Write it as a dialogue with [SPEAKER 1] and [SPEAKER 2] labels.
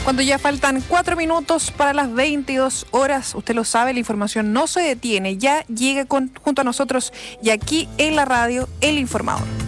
[SPEAKER 1] Cuando ya faltan 4 minutos para las 22 horas, usted lo sabe, la información no se detiene, ya llega junto a nosotros y aquí en la radio, El Informador.